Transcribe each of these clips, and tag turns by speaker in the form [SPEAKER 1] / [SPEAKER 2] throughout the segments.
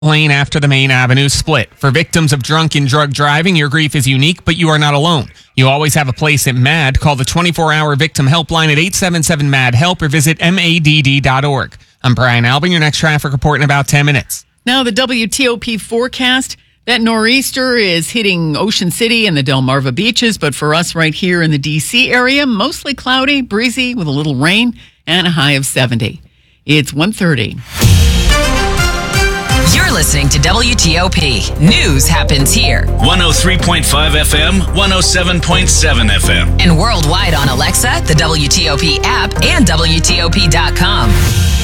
[SPEAKER 1] Lane after the main avenue split. For victims of drunk and drug driving, your grief is unique, but you are not alone. You always have a place at MAD. Call the 24-hour victim helpline at 877-MAD-HELP or visit MADD.org. I'm Brian Albin, your next traffic report in about 10 minutes.
[SPEAKER 2] Now the WTOP forecast. That nor'easter is hitting Ocean City and the Delmarva beaches, but for us right here in the D.C. area, mostly cloudy, breezy with a little rain and a high of 70. It's 1:30.
[SPEAKER 3] You're listening to WTOP. News happens here.
[SPEAKER 4] 103.5 FM, 107.7 FM.
[SPEAKER 3] And worldwide on Alexa, the WTOP app, and WTOP.com.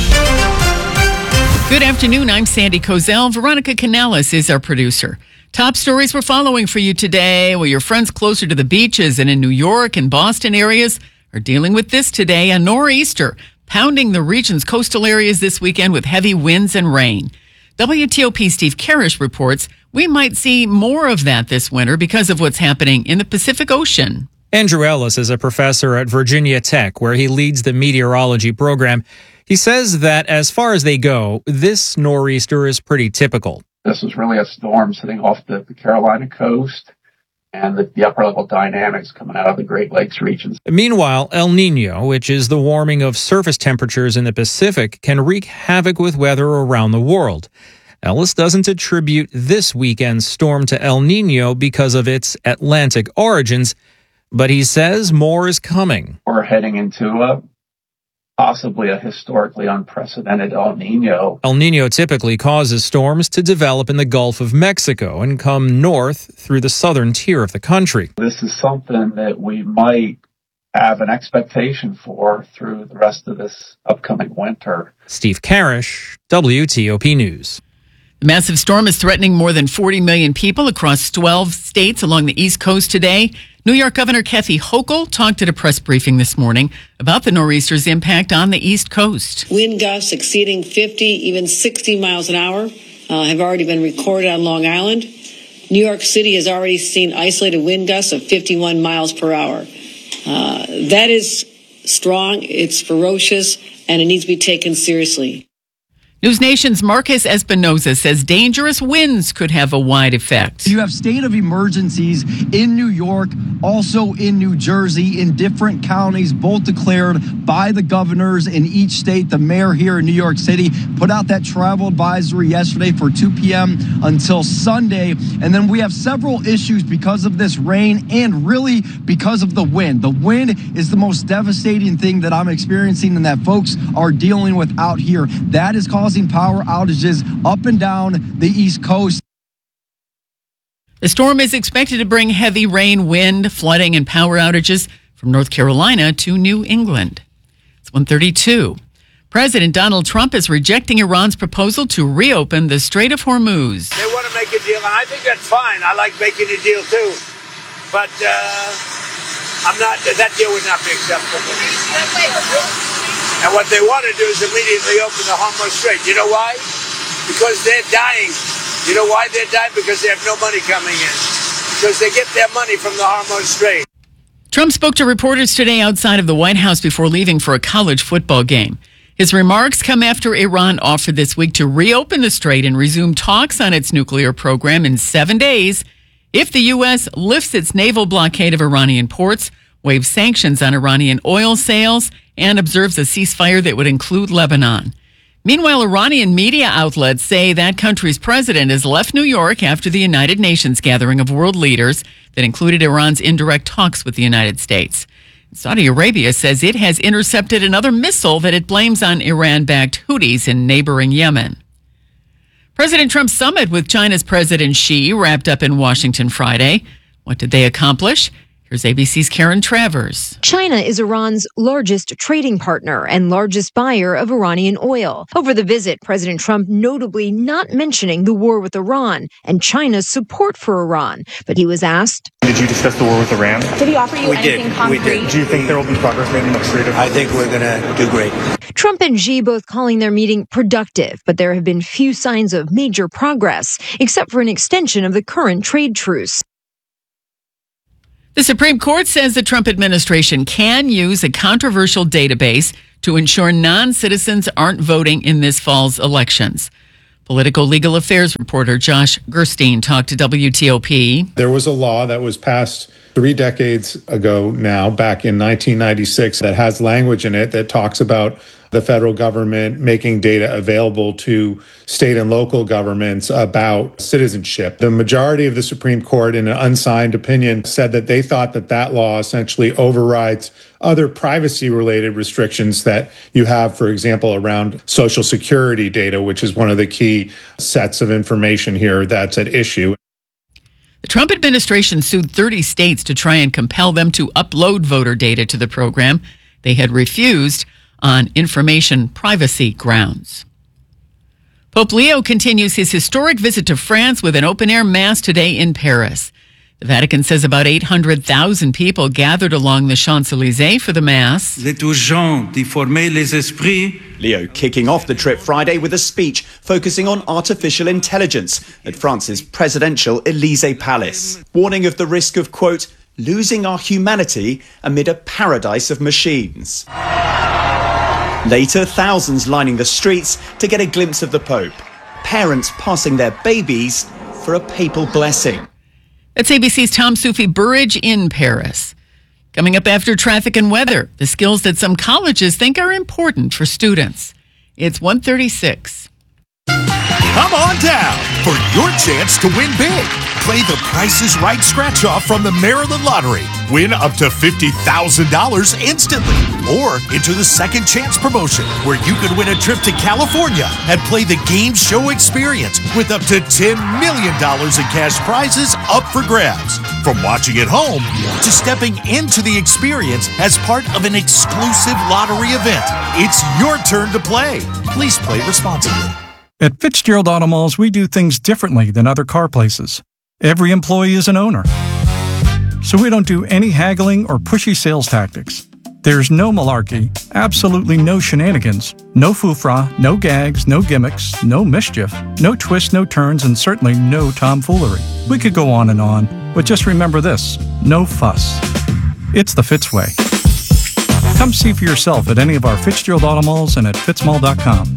[SPEAKER 2] Good afternoon. I'm Sandy Kozel. Veronica Canales is our producer. Top stories we're following for you today. Well, your friends closer to the beaches and in New York and Boston areas are dealing with this today. A nor'easter pounding the region's coastal areas this weekend with heavy winds and rain. WTOP Steve Karish reports we might see more of that this winter because of what's happening in the Pacific Ocean.
[SPEAKER 5] Andrew Ellis is a professor at Virginia Tech, where he leads the meteorology program. He says that as far as they go, this nor'easter is pretty typical.
[SPEAKER 6] This is really a storm sitting off the Carolina coast and the upper level dynamics coming out of the Great Lakes regions.
[SPEAKER 5] Meanwhile, El Nino, which is the warming of surface temperatures in the Pacific, can wreak havoc with weather around the world. Ellis doesn't attribute this weekend's storm to El Nino because of its Atlantic origins, but he says more is coming.
[SPEAKER 6] We're heading into possibly a historically unprecedented El Nino.
[SPEAKER 5] El Nino typically causes storms to develop in the Gulf of Mexico and come north through the southern tier of the country.
[SPEAKER 6] This is something that we might have an expectation for through the rest of this upcoming winter.
[SPEAKER 5] Steve Karish, WTOP News.
[SPEAKER 2] The massive storm is threatening more than 40 million people across 12 states along the East Coast today. New York Governor Kathy Hochul talked at a press briefing this morning about the nor'easter's impact on the East Coast.
[SPEAKER 7] Wind gusts exceeding 50, even 60 miles an hour have already been recorded on Long Island. New York City has already seen isolated wind gusts of 51 miles per hour. That is strong, it's ferocious, and it needs to be taken seriously.
[SPEAKER 2] News Nation's Marcus Espinoza says dangerous winds could have a wide effect.
[SPEAKER 8] You have state of emergencies in New York, also in New Jersey, in different counties, both declared by the governors in each state. The mayor here in New York City put out that travel advisory yesterday for 2 p.m. until Sunday. And then we have several issues because of this rain and really because of the wind. The wind is the most devastating thing that I'm experiencing and that folks are dealing with out here. That is causing power outages up and down the East Coast.
[SPEAKER 2] The storm is expected to bring heavy rain, wind, flooding, and power outages from North Carolina to New England. It's 1:32. President Donald Trump is rejecting Iran's proposal to reopen the Strait of Hormuz.
[SPEAKER 9] They want to make a deal, and I think that's fine. I like making a deal too, but that deal would not be acceptable for me. And what they want to do is immediately open the Hormuz Strait. You know why? Because they're dying. You know why they're dying? Because they have no money coming in. Because they get their money from the Hormuz Strait.
[SPEAKER 2] Trump spoke to reporters today outside of the White House before leaving for a college football game. His remarks come after Iran offered this week to reopen the strait and resume talks on its nuclear program in 7 days if the U.S. lifts its naval blockade of Iranian ports, waives sanctions on Iranian oil sales, and observes a ceasefire that would include Lebanon. Meanwhile, Iranian media outlets say that country's president has left New York after the United Nations gathering of world leaders that included Iran's indirect talks with the United States. Saudi Arabia says it has intercepted another missile that it blames on Iran-backed Houthis in neighboring Yemen. President Trump's summit with China's President Xi wrapped up in Washington Friday. What did they accomplish? Here's ABC's Karen Travers.
[SPEAKER 10] China is Iran's largest trading partner and largest buyer of Iranian oil. Over the visit, President Trump notably not mentioning the war with Iran and China's support for Iran. But he was asked,
[SPEAKER 11] did you discuss the war with Iran?
[SPEAKER 12] Did he offer you anything concrete?
[SPEAKER 11] We did. Do you think there will be progress made in the Strait of Hormuz?
[SPEAKER 9] I think we're going to do great.
[SPEAKER 10] Trump and Xi both calling their meeting productive, but there have been few signs of major progress, except for an extension of the current trade truce.
[SPEAKER 2] The Supreme Court says the Trump administration can use a controversial database to ensure non-citizens aren't voting in this fall's elections. Political legal affairs reporter Josh Gerstein talked to WTOP.
[SPEAKER 12] There was a law that was passed 3 decades ago now, back in 1996, that has language in it that talks about the federal government making data available to state and local governments about citizenship. The majority of the Supreme Court, in an unsigned opinion, said that they thought that that law essentially overrides other privacy-related restrictions that you have, for example, around Social Security data, which is one of the key sets of information here that's at issue.
[SPEAKER 2] The Trump administration sued 30 states to try and compel them to upload voter data to the program. They had refused on information privacy grounds. Pope Leo continues his historic visit to France with an open-air mass today in Paris. The Vatican says about 800,000 people gathered along the Champs-Élysées for the mass.
[SPEAKER 13] Leo kicking off the trip Friday with a speech focusing on artificial intelligence at France's presidential Élysée Palace, warning of the risk of, quote, losing our humanity amid a paradise of machines. Later, thousands lining the streets to get a glimpse of the Pope. Parents passing their babies for a papal blessing.
[SPEAKER 2] That's ABC's Tom Soufi Burridge in Paris. Coming up after traffic and weather, the skills that some colleges think are important for students. It's 1:36.
[SPEAKER 14] Come on down for your chance to win big. Play the Price is Right scratch-off from the Maryland Lottery. Win up to $50,000 instantly. Or enter the Second Chance promotion, where you could win a trip to California and play the game show experience with up to $10 million in cash prizes up for grabs. From watching at home to stepping into the experience as part of an exclusive lottery event. It's your turn to play. Please play responsibly.
[SPEAKER 15] At Fitzgerald Auto Malls, we do things differently than other car places. Every employee is an owner. So we don't do any haggling or pushy sales tactics. There's no malarkey, absolutely no shenanigans, no foofra, no gags, no gimmicks, no mischief, no twists, no turns, and certainly no tomfoolery. We could go on, but just remember this, no fuss. It's the Fitz way. Come see for yourself at any of our Fitzgerald Auto Malls and at fitzmall.com.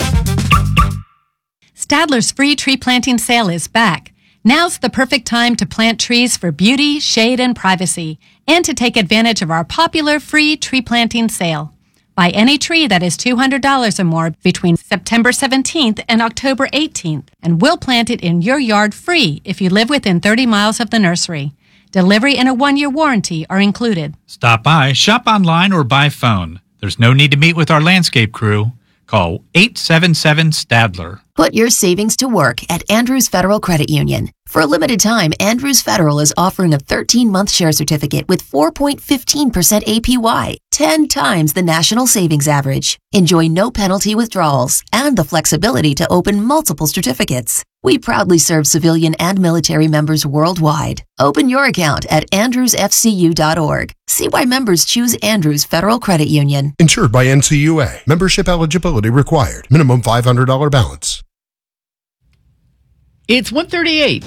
[SPEAKER 16] Stadler's free tree planting sale is back. Now's the perfect time to plant trees for beauty, shade, and privacy, and to take advantage of our popular free tree planting sale. Buy any tree that is $200 or more between September 17th and October 18th, and we'll plant it in your yard free if you live within 30 miles of the nursery. Delivery and a 1-year warranty are included.
[SPEAKER 17] Stop by, shop online, or by phone. There's no need to meet with our landscape crew. Call 877-STADLER.
[SPEAKER 18] Put your savings to work at Andrews Federal Credit Union. For a limited time, Andrews Federal is offering a 13-month share certificate with 4.15% APY, 10 times the national savings average. Enjoy no penalty withdrawals and the flexibility to open multiple certificates. We proudly serve civilian and military members worldwide. Open your account at andrewsfcu.org. See why members choose Andrews Federal Credit Union.
[SPEAKER 19] Insured by NCUA. Membership eligibility required. Minimum $500 balance.
[SPEAKER 2] It's 1:38.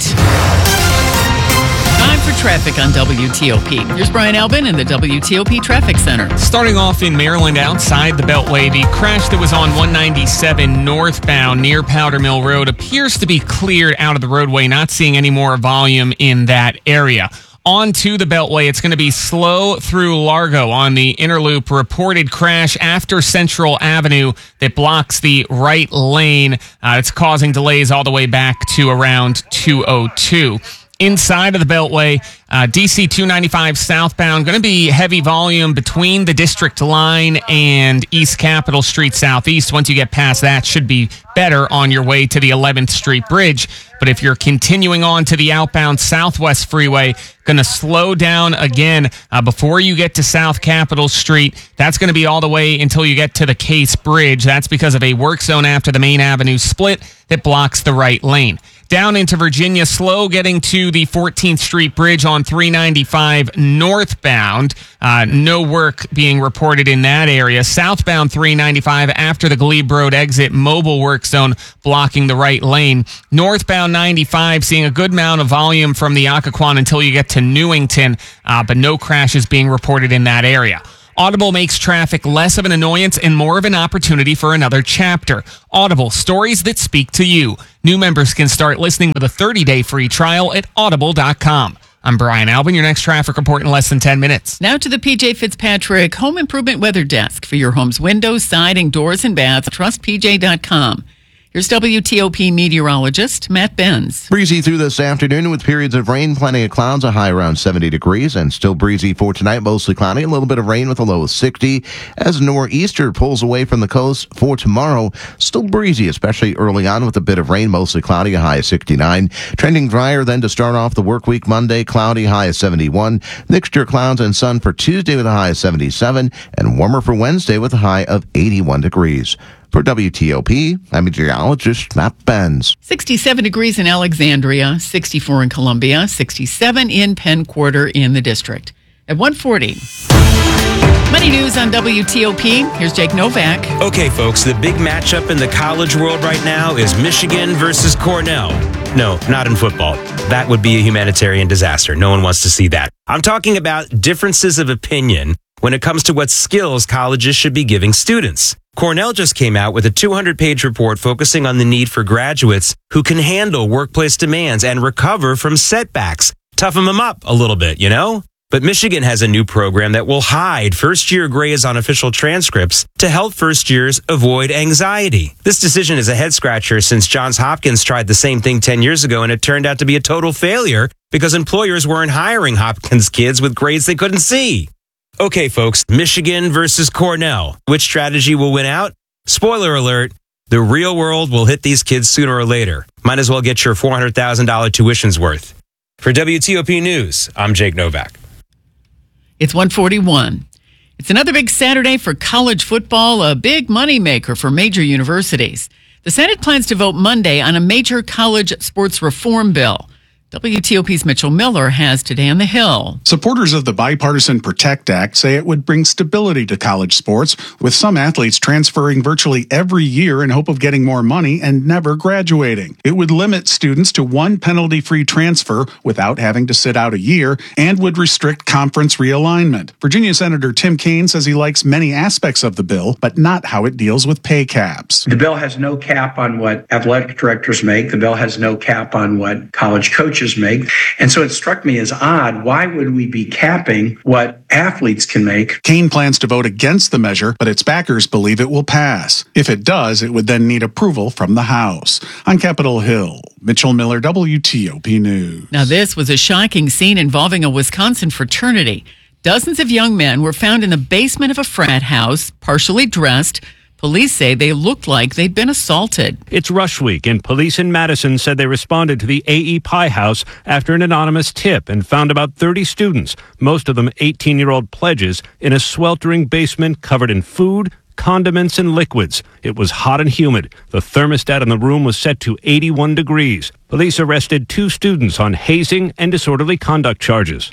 [SPEAKER 2] Time for traffic on WTOP. Here's Brian Albin in the WTOP Traffic Center.
[SPEAKER 1] Starting off in Maryland outside the Beltway, the crash that was on 197 northbound near Powder Mill Road appears to be cleared out of the roadway, not seeing any more volume in that area. Onto the Beltway, it's going to be slow through Largo on the inner loop. Reported crash after Central Avenue that blocks the right lane. It's causing delays all the way back to around 202. Inside of the Beltway, DC 295 southbound, going to be heavy volume between the District line and East Capitol Street Southeast. Once you get past that, should be better on your way to the 11th Street Bridge. But if you're continuing on to the outbound Southwest Freeway, going to slow down again before you get to South Capitol Street. That's going to be all the way until you get to the Case Bridge. That's because of a work zone after the Main Avenue split that blocks the right lane. Down into Virginia, slow getting to the 14th Street Bridge on 395 northbound. No work being reported in that area. Southbound 395 after the Glebe Road exit, mobile work zone blocking the right lane. Northbound 95 seeing a good amount of volume from the Occoquan until you get to Newington, but no crashes being reported in that area. Audible makes traffic less of an annoyance and more of an opportunity for another chapter. Audible, stories that speak to you. New members can start listening with a 30-day free trial at audible.com. I'm Brian Albin, your next traffic report in less than 10 minutes.
[SPEAKER 2] Now to the PJ Fitzpatrick Home Improvement Weather Desk for your home's windows, siding, doors, and baths. TrustPJ.com. Here's WTOP meteorologist Matt Benz.
[SPEAKER 20] Breezy through this afternoon with periods of rain, plenty of clouds, a high around 70 degrees, and still breezy for tonight, mostly cloudy, a little bit of rain with a low of 60. As nor'easter pulls away from the coast for tomorrow, still breezy, especially early on with a bit of rain, mostly cloudy, a high of 69. Trending drier then to start off the work week Monday, cloudy, high of 71. Mixture clouds and sun for Tuesday with a high of 77, and warmer for Wednesday with a high of 81 degrees. For WTOP, I'm meteorologist Matt Benz.
[SPEAKER 2] 67 degrees in Alexandria, 64 in Columbia, 67 in Penn Quarter in the district. At 1:40. Money news on WTOP. Here's Jake Novak.
[SPEAKER 21] Okay, folks, the big matchup in the college world right now is Michigan versus Cornell. No, not in football. That would be a humanitarian disaster. No one wants to see that. I'm talking about differences of opinion when it comes to what skills colleges should be giving students. Cornell just came out with a 200-page report focusing on the need for graduates who can handle workplace demands and recover from setbacks. Toughen them up a little bit, you know? But Michigan has a new program that will hide first-year grades on official transcripts to help first-years avoid anxiety. This decision is a head-scratcher since Johns Hopkins tried the same thing 10 years ago, and it turned out to be a total failure because employers weren't hiring Hopkins kids with grades they couldn't see. Okay, folks, Michigan versus Cornell. Which strategy will win out? Spoiler alert, the real world will hit these kids sooner or later. Might as well get your $400,000 tuition's worth. For WTOP News, I'm Jake Novak.
[SPEAKER 2] It's 1:41. It's another big Saturday for college football, a big moneymaker for major universities. The Senate plans to vote Monday on a major college sports reform bill. WTOP's Mitchell Miller has today on the Hill.
[SPEAKER 22] Supporters of the Bipartisan Protect Act say it would bring stability to college sports, with some athletes transferring virtually every year in hope of getting more money and never graduating. It would limit students to one penalty-free transfer without having to sit out a year and would restrict conference realignment. Virginia Senator Tim Kaine says he likes many aspects of the bill, but not how it deals with pay caps.
[SPEAKER 23] The bill has no cap on what athletic directors make. The bill has no cap on what college coaches make. And so it struck me as odd. Why would we be capping what athletes can make?
[SPEAKER 22] Kaine plans to vote against the measure, but its backers believe it will pass. If it does, it would then need approval from the House. On Capitol Hill, Mitchell Miller, WTOP News.
[SPEAKER 2] Now, this was a shocking scene involving a Wisconsin fraternity. Dozens of young men were found in the basement of a frat house, partially dressed. Police say they looked like they'd been assaulted.
[SPEAKER 24] It's Rush Week, and police in Madison said they responded to the A.E. Pie House after an anonymous tip and found about 30 students, most of them 18-year-old pledges, in a sweltering basement covered in food, condiments, and liquids. It was hot and humid. The thermostat in the room was set to 81 degrees. Police arrested 2 students on hazing and disorderly conduct charges.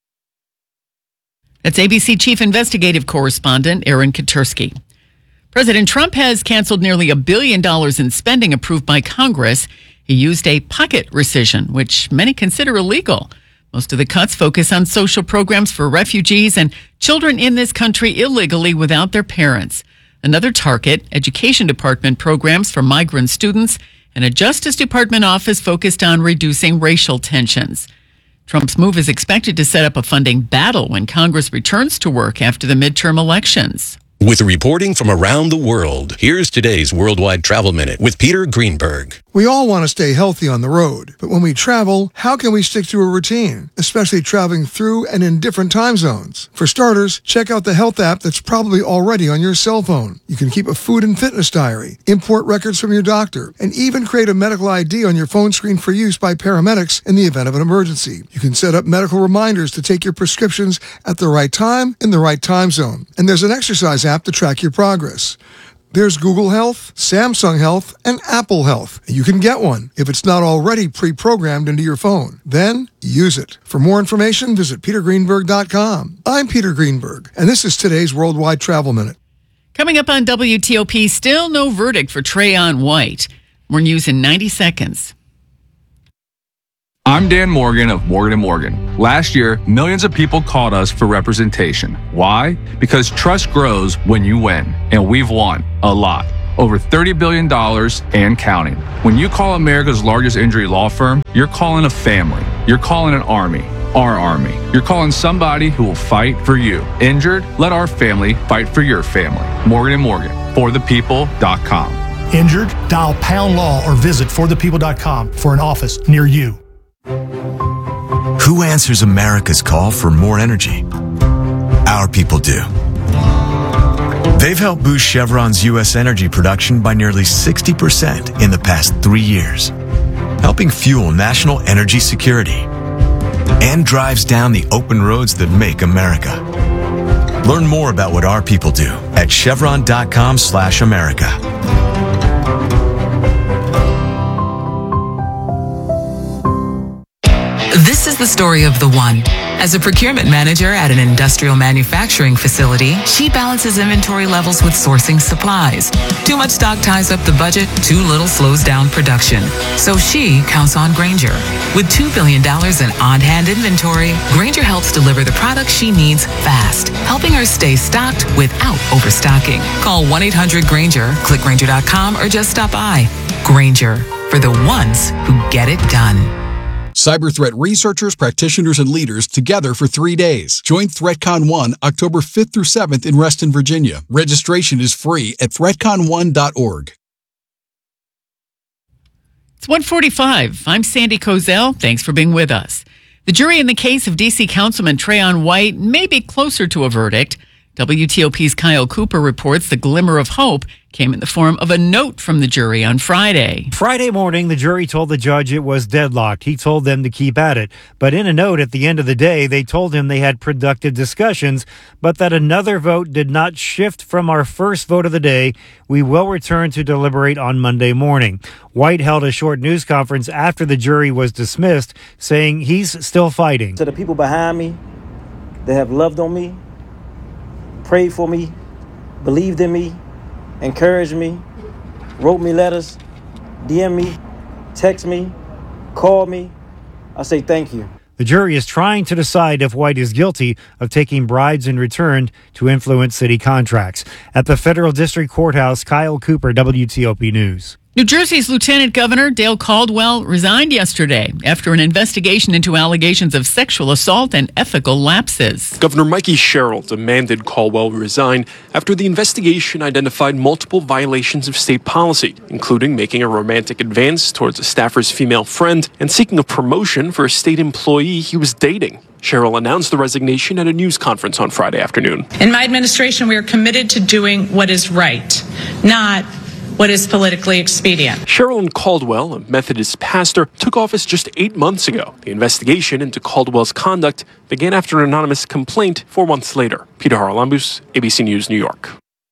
[SPEAKER 2] That's ABC Chief Investigative Correspondent Aaron Katersky. President Trump has canceled nearly $1 billion in spending approved by Congress. He used a pocket rescission, which many consider illegal. Most of the cuts focus on social programs for refugees and children in this country illegally without their parents. Another target, Education Department programs for migrant students, and a Justice Department office focused on reducing racial tensions. Trump's move is expected to set up a funding battle when Congress returns to work after the midterm elections.
[SPEAKER 25] With reporting from around the world, here's today's Worldwide Travel Minute with Peter Greenberg.
[SPEAKER 26] We all want to stay healthy on the road, but when we travel, how can we stick to a routine, especially traveling through and in different time zones? For starters, check out the health app that's probably already on your cell phone. You can keep a food and fitness diary, import records from your doctor, and even create a medical ID on your phone screen for use by paramedics in the event of an emergency. You can set up medical reminders to take your prescriptions at the right time in the right time zone. And there's an exercise app to track your progress. There's Google Health, Samsung Health, and Apple Health. You can get one if it's not already pre-programmed into your phone. Then use it. For more information, visit petergreenberg.com. I'm Peter Greenberg, and this is today's Worldwide Travel Minute.
[SPEAKER 2] Coming up on WTOP, still no verdict for Trayon White. More news in 90 seconds.
[SPEAKER 3] I'm Dan Morgan of Morgan & Morgan. Last year, millions of people called us for representation. Why? Because trust grows when you win, and we've won a lot. Over $30 billion and counting. When you call America's largest injury law firm, you're calling a family. You're calling an army. Our army. You're calling somebody who will fight for you. Injured? Let our family fight for your family. Morgan & Morgan. ForThePeople.com.
[SPEAKER 4] Injured? Dial pound law or visit forthepeople.com for an office near you.
[SPEAKER 5] Who answers America's call for more energy? Our people do. They've helped boost Chevron's U.S. energy production by nearly 60% in the past 3 years, helping fuel national energy security, and drives down the open roads that make America. Learn more about what our people do at chevron.com/America.
[SPEAKER 6] This is the story of the one. As a procurement manager at an industrial manufacturing facility, she balances inventory levels with sourcing supplies. Too much stock ties up the budget, too little slows down production. So she counts on Grainger. With $2 billion in on-hand inventory, Grainger helps deliver the products she needs fast, helping her stay stocked without overstocking. Call 1-800-GRAINGER, click Grainger.com, or just stop by. Grainger, for the ones who get it done.
[SPEAKER 7] Cyber threat researchers, practitioners, and leaders together for 3 days. Join ThreatCon 1 October 5th through 7th in Reston, Virginia. Registration is free at threatcon1.org.
[SPEAKER 2] It's 1:45. I'm Sandy Kozel. Thanks for being with us. The jury in the case of D.C. Councilman Trayon White may be closer to a verdict. WTOP's Kyle Cooper reports the glimmer of hope came in the form of a note from the jury on Friday.
[SPEAKER 8] Friday morning, the jury told the judge it was deadlocked. He told them to keep at it. But in a note at the end of the day, they told him they had productive discussions, but that another vote did not shift from our first vote of the day. We will return to deliberate on Monday morning. White held a short news conference after the jury was dismissed, saying he's still fighting.
[SPEAKER 27] To the people behind me that have loved on me, prayed for me, believed in me, encouraged me, wrote me letters, DM me, text me, call me, I say thank you.
[SPEAKER 8] The jury is trying to decide if White is guilty of taking bribes in return to influence city contracts. At the Federal District Courthouse, Kyle Cooper, WTOP News.
[SPEAKER 2] New Jersey's Lieutenant Governor Dale Caldwell resigned yesterday after an investigation into allegations of sexual assault and ethical lapses.
[SPEAKER 28] Governor Mikey Sherrill demanded Caldwell resign after the investigation identified multiple violations of state policy, including making a romantic advance towards a staffer's female friend and seeking a promotion for a state employee he was dating. Sherrill announced the resignation at a news conference on Friday afternoon.
[SPEAKER 29] In my administration, we are committed to doing what is right, not what is politically expedient.
[SPEAKER 28] Sherrill and Caldwell, a Methodist pastor, took office just 8 months ago. The investigation into Caldwell's conduct began after an anonymous complaint 4 months later. Peter Haralambous, ABC News, New York.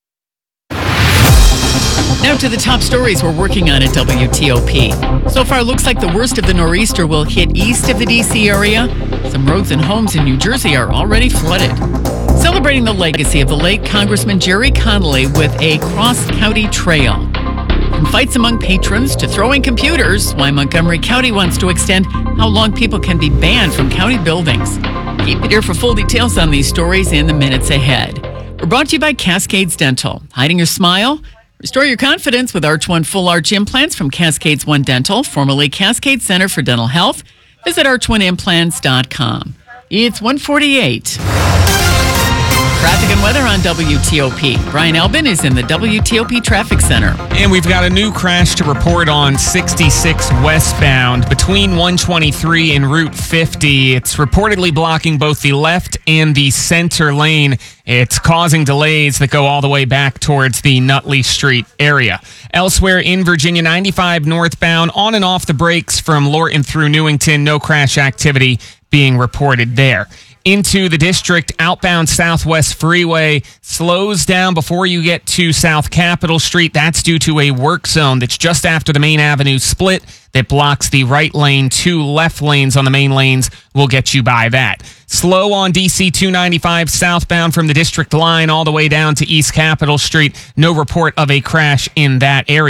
[SPEAKER 2] Now to the top stories we're working on at WTOP. So far, looks like the worst of the nor'easter will hit east of the D.C. area. Some roads and homes in New Jersey are already flooded. Celebrating the legacy of the late Congressman Jerry Connolly with a cross-county trail. From fights among patrons to throwing computers, why Montgomery County wants to extend how long people can be banned from county buildings. Keep it here for full details on these stories in the minutes ahead. We're brought to you by Cascades Dental. Hiding your smile? Restore your confidence with Arch One Full Arch Implants from Cascades One Dental, formerly Cascade Center for Dental Health. Visit arch1implants.com. It's 1:48. Traffic and weather on WTOP. Brian Elbin is in the WTOP Traffic Center.
[SPEAKER 1] And we've got a new crash to report on 66 westbound between 123 and Route 50. It's reportedly blocking both the left and the center lane. It's causing delays that go all the way back towards the Nutley Street area. Elsewhere in Virginia, 95 northbound, on and off the brakes from Lorton through Newington. No crash activity being reported there. Into the district, outbound Southwest Freeway slows down before you get to South Capitol Street. That's due to a work zone that's just after the Main Avenue split that blocks the right lane. 2 left lanes on the main lanes will get you by that. Slow on DC 295 southbound from the district line all the way down to East Capitol Street. No report of a crash in that area.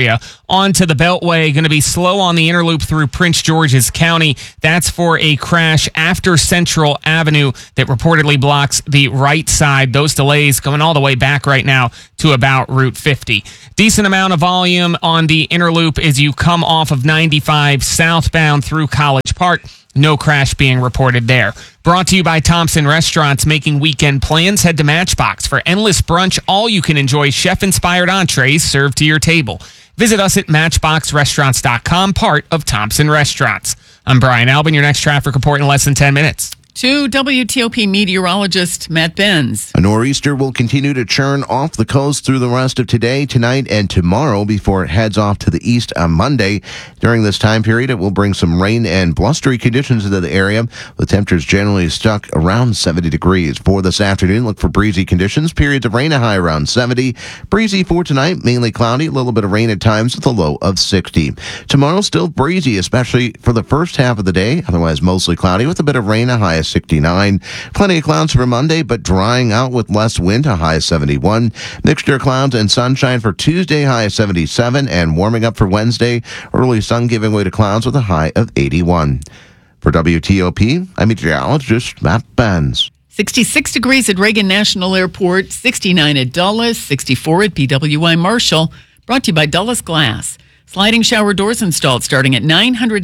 [SPEAKER 1] onto the Beltway. Going to be slow on the Interloop through Prince George's County. That's for a crash after Central Avenue that reportedly blocks the right side. Those delays going all the way back right now to about Route 50. Decent amount of volume on the Interloop as you come off of 95 southbound through College Park. No crash being reported there. Brought to you by Thompson Restaurants. Making weekend plans? Head to Matchbox for endless brunch. All you can enjoy chef-inspired entrees served to your table. Visit us at MatchboxRestaurants.com, part of Thompson Restaurants. I'm Brian Albin. Your next traffic report in less than 10 minutes.
[SPEAKER 2] To WTOP meteorologist Matt Benz.
[SPEAKER 20] A nor'easter will continue to churn off the coast through the rest of today, tonight, and tomorrow before it heads off to the east on Monday. During this time period, it will bring some rain and blustery conditions into the area, with temperatures generally stuck around 70 degrees. For this afternoon, look for breezy conditions, periods of rain, a high around 70. Breezy for tonight, mainly cloudy, a little bit of rain at times with a low of 60. Tomorrow, still breezy, especially for the first half of the day, otherwise mostly cloudy with a bit of rain, a high of 69. Plenty of clouds for Monday, but drying out with less wind, a high of 71. Mixture of clouds and sunshine for Tuesday, high of 77, and warming up for Wednesday. Early sun giving way to clouds with a high of 81. For WTOP, I'm meteorologist Matt Benz.
[SPEAKER 2] 66 degrees at Reagan National Airport, 69 at Dulles, 64 at BWI Marshall. Brought to you by Dulles Glass. Sliding shower doors installed starting at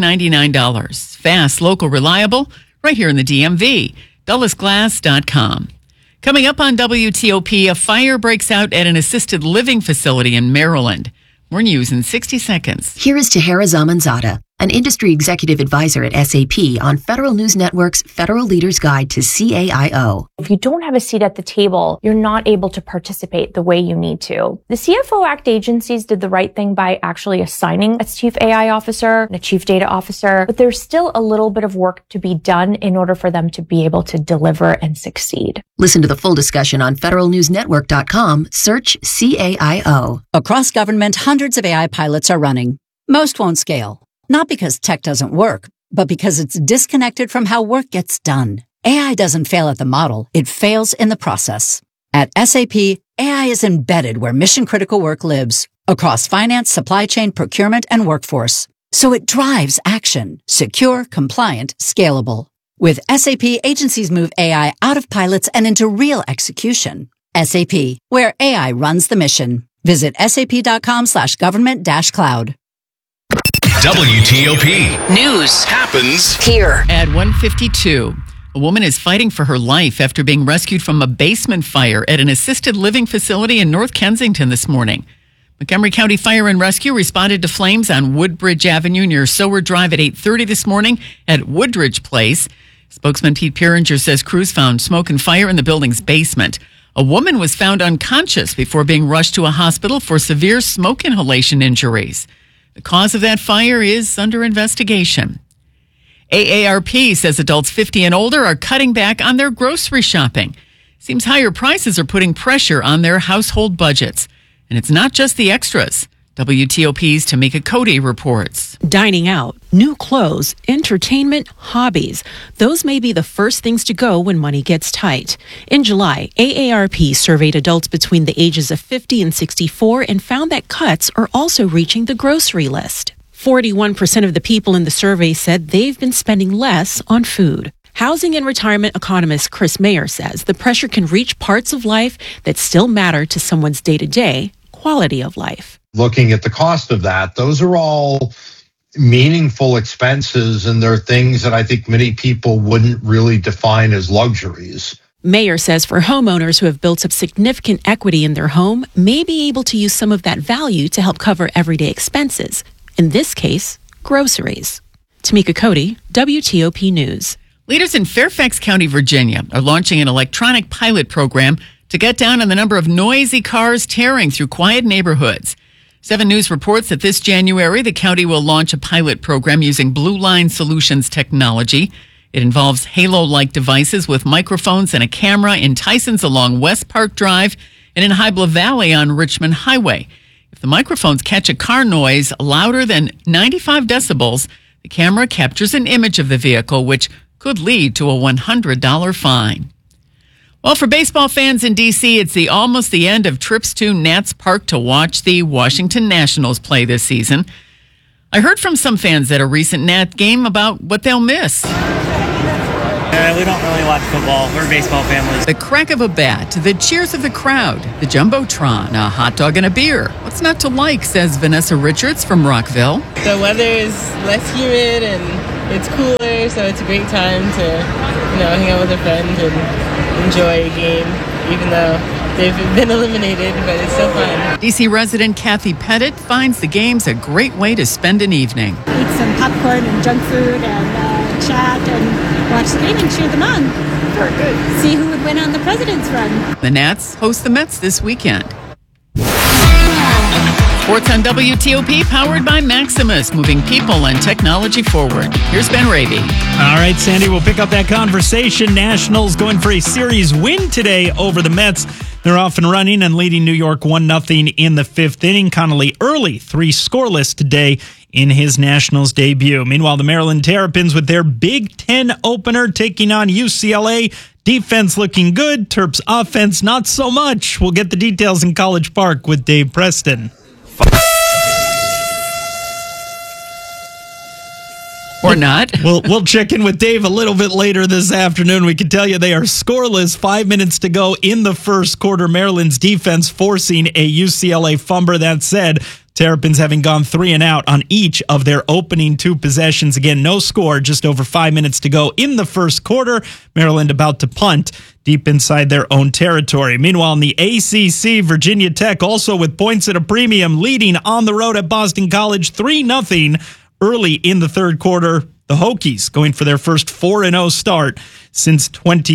[SPEAKER 2] $999. Fast, local, reliable. Right here in the DMV, DullesGlass.com. Coming up on WTOP, a fire breaks out at an assisted living facility in Maryland. More news in 60 seconds.
[SPEAKER 18] Here is Tahera Zamanzadeh, an industry executive advisor at SAP on Federal News Network's Federal Leaders Guide to CAIO.
[SPEAKER 9] If you don't have a seat at the table, you're not able to participate the way you need to. The CFO Act agencies did the right thing by actually assigning a chief AI officer and a chief data officer, but there's still a little bit of work to be done in order for them to be able to deliver and succeed.
[SPEAKER 18] Listen to the full discussion on federalnewsnetwork.com. Search CAIO.
[SPEAKER 10] Across government, hundreds of AI pilots are running. Most won't scale. Not because tech doesn't work, but because it's disconnected from how work gets done. AI doesn't fail at the model, it fails in the process. At SAP, AI is embedded where mission-critical work lives, across finance, supply chain, procurement, and workforce. So it drives action, secure, compliant, scalable. With SAP, agencies move AI out of pilots and into real execution. SAP, where AI runs the mission. Visit sap.com/government-cloud.
[SPEAKER 11] WTOP
[SPEAKER 2] News
[SPEAKER 11] happens
[SPEAKER 2] here at 1:52. A woman is fighting for her life after being rescued from a basement fire at an assisted living facility in North Kensington this morning. Montgomery County Fire and Rescue responded to flames on Woodbridge Avenue near Sower Drive at 8:30 this morning at Woodridge Place. Spokesman Pete Pieringer says crews found smoke and fire in the building's basement. A woman was found unconscious before being rushed to a hospital for severe smoke inhalation injuries. The cause of that fire is under investigation. AARP says adults 50 and older are cutting back on their grocery shopping. Seems higher prices are putting pressure on their household budgets. And it's not just the extras. WTOP's Tamika Cody reports.
[SPEAKER 12] Dining out, new clothes, entertainment, hobbies. Those may be the first things to go when money gets tight. In July, AARP surveyed adults between the ages of 50 and 64 and found that cuts are also reaching the grocery list. 41% of the people in the survey said they've been spending less on food. Housing and retirement economist Chris Mayer says the pressure can reach parts of life that still matter to someone's day-to-day quality of life.
[SPEAKER 13] Looking at the cost of that, those are all meaningful expenses, and they're things that I think many people wouldn't really define as luxuries.
[SPEAKER 12] Mayer says for homeowners who have built up significant equity in their home may be able to use some of that value to help cover everyday expenses. In this case, groceries. Tamika Cody, WTOP News.
[SPEAKER 2] Leaders in Fairfax County, Virginia are launching an electronic pilot program to cut down on the number of noisy cars tearing through quiet neighborhoods. 7 News reports that this January, the county will launch a pilot program using Blue Line Solutions technology. It involves Halo-like devices with microphones and a camera in Tysons along West Park Drive and in Hybla Valley on Richmond Highway. If the microphones catch a car noise louder than 95 decibels, the camera captures an image of the vehicle, which could lead to a $100 fine. Well, for baseball fans in D.C., it's almost the end of trips to Nats Park to watch the Washington Nationals play this season. I heard from some fans at a recent Nat game about what they'll miss.
[SPEAKER 11] We don't really watch football. We're baseball families.
[SPEAKER 2] The crack of a bat, the cheers of the crowd, the Jumbotron, a hot dog and a beer. What's not to like, says Vanessa Richards from Rockville.
[SPEAKER 14] The weather is less humid and it's cooler, so it's a great time to, hang out with a friend and enjoy a game, even though they've been eliminated, but it's still fun.
[SPEAKER 2] D.C. resident Kathy Pettit finds the games a great way to spend an evening.
[SPEAKER 15] Eat some popcorn and junk food and chat and watch the game and cheer them on. Very good. See who would win on the President's Run.
[SPEAKER 2] The Nats host the Mets this weekend. Sports on WTOP, powered by Maximus, moving people and technology forward. Here's Ben Raby.
[SPEAKER 16] All right, Sandy, we'll pick up that conversation. Nationals going for a series win today over the Mets. They're off and running and leading New York 1-0 in the fifth inning. Connolly early, 3 scoreless today in his Nationals debut. Meanwhile, the Maryland Terrapins with their Big Ten opener taking on UCLA. Defense looking good. Terps offense not so much. We'll get the details in College Park with Dave Preston.
[SPEAKER 2] Or not.
[SPEAKER 16] We'll check in with Dave a little bit later this afternoon. We can tell you they are scoreless. 5 minutes to go in the first quarter. Maryland's defense forcing a UCLA fumble. That said, Terrapins having gone 3 and out on each of their opening 2 possessions. Again, no score, just over 5 minutes to go in the first quarter. Maryland about to punt deep inside their own territory. Meanwhile, in the ACC, Virginia Tech also with points at a premium, leading on the road at Boston College 3-0 early in the third quarter. The Hokies going for their first 4-0 start since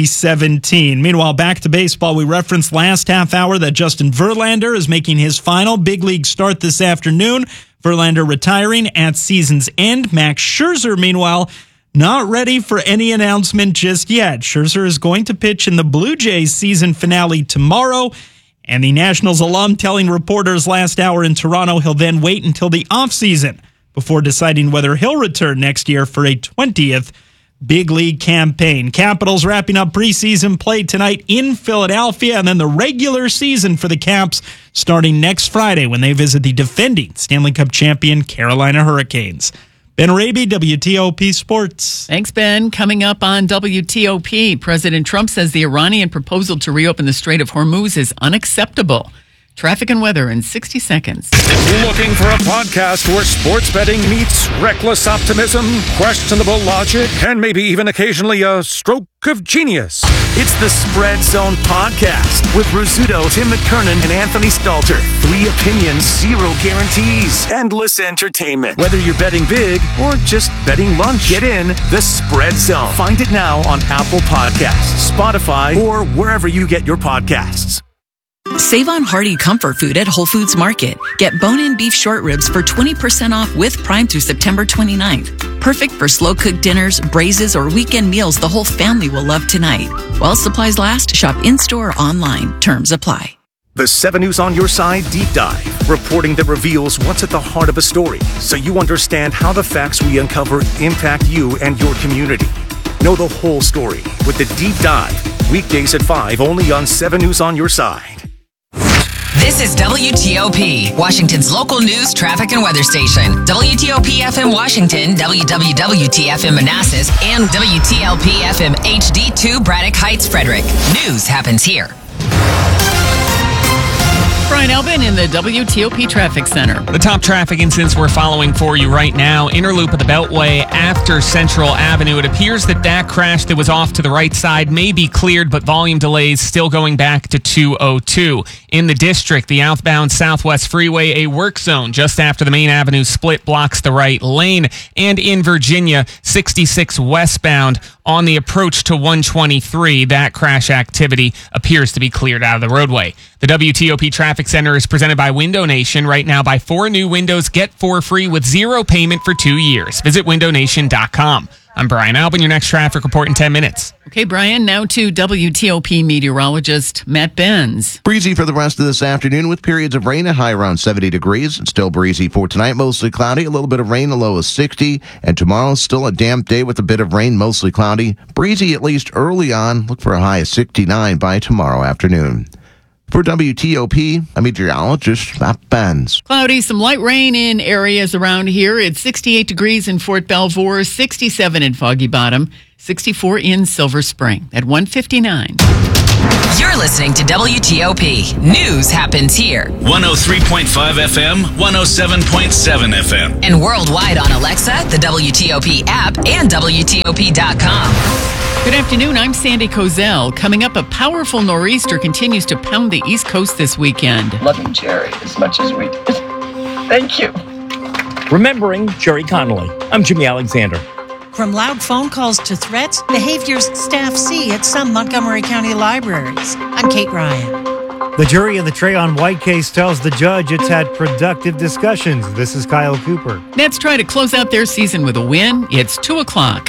[SPEAKER 16] 2017. Meanwhile, back to baseball. We referenced last half hour that Justin Verlander is making his final big league start this afternoon. Verlander retiring at season's end. Max Scherzer, meanwhile, not ready for any announcement just yet. Scherzer is going to pitch in the Blue Jays season finale tomorrow. And the Nationals alum telling reporters last hour in Toronto he'll then wait until the offseason before deciding whether he'll return next year for a 20th big league campaign. Capitals wrapping up preseason play tonight in Philadelphia, and then the regular season for the Caps starting next Friday when they visit the defending Stanley Cup champion Carolina Hurricanes. Ben Raby, WTOP Sports.
[SPEAKER 2] Thanks, Ben. Coming up on WTOP, President Trump says the Iranian proposal to reopen the Strait of Hormuz is unacceptable. Traffic and weather in 60 seconds.
[SPEAKER 17] Looking for a podcast where sports betting meets reckless optimism, questionable logic, and maybe even occasionally a stroke of genius?
[SPEAKER 19] It's the Spread Zone Podcast with Rizzuto, Tim McKernan, and Anthony Stalter. 3 opinions, 0 guarantees. Endless entertainment. Whether you're betting big or just betting lunch, get in the Spread Zone. Find it now on Apple Podcasts, Spotify, or wherever you get your podcasts.
[SPEAKER 21] Save on hearty comfort food at Whole Foods Market. Get bone-in beef short ribs for 20% off with Prime through September 29th. Perfect for slow-cooked dinners, braises, or weekend meals the whole family will love tonight. While supplies last, shop in-store or online. Terms apply.
[SPEAKER 19] The 7 News on Your Side Deep Dive, reporting that reveals what's at the heart of a story, so you understand how the facts we uncover impact you and your community. Know the whole story with the Deep Dive, weekdays at 5, only on 7 News on Your Side.
[SPEAKER 22] This is WTOP, Washington's local news, traffic, and weather station. WTOP FM Washington, WWWT-FM Manassas, and WTLP FM HD2 Braddock Heights, Frederick. News happens here.
[SPEAKER 2] Brian Albin in the WTOP Traffic Center.
[SPEAKER 1] The top traffic incidents we're following for you right now. Inner loop of the Beltway after Central Avenue. It appears that crash that was off to the right side may be cleared, but volume delays still going back to 202. In the district, the outbound Southwest Freeway, a work zone just after the Main Avenue split blocks the right lane. And in Virginia, 66 westbound on the approach to 123. That crash activity appears to be cleared out of the roadway. The WTOP Traffic Center is presented by Window Nation. Right now, buy 4 new windows, get 4 free with 0 payment for 2 years. Visit windownation.com. I'm Brian Albin, your next traffic report in 10 minutes.
[SPEAKER 2] Okay, Brian, now to WTOP meteorologist Matt Benz.
[SPEAKER 20] Breezy for the rest of this afternoon with periods of rain, a high around 70 degrees. It's still breezy for tonight, mostly cloudy, a little bit of rain, a low of 60. And tomorrow, still a damp day with a bit of rain, mostly cloudy. Breezy at least early on. Look for a high of 69 by tomorrow afternoon. For WTOP, a meteorologist, Matt Benz.
[SPEAKER 2] Cloudy, some light rain in areas around here. It's 68 degrees in Fort Belvoir, 67 in Foggy Bottom, 64 in Silver Spring at 1:59.
[SPEAKER 22] You're listening to WTOP. News happens here.
[SPEAKER 3] 103.5 FM, 107.7 FM.
[SPEAKER 22] And worldwide on Alexa, the WTOP app, and WTOP.com.
[SPEAKER 2] Good afternoon, I'm Sandy Kozel. Coming up, a powerful nor'easter continues to pound the East Coast this weekend.
[SPEAKER 4] Loving Jerry as much as we did. Thank you.
[SPEAKER 5] Remembering Jerry Connolly. I'm Jimmy Alexander.
[SPEAKER 6] From loud phone calls to threats, behaviors staff see at some Montgomery County libraries. I'm Kate Ryan.
[SPEAKER 8] The jury in the Trayon White case tells the judge it's had productive discussions. This is Kyle Cooper.
[SPEAKER 2] Nets try to close out their season with a win. It's 2 o'clock.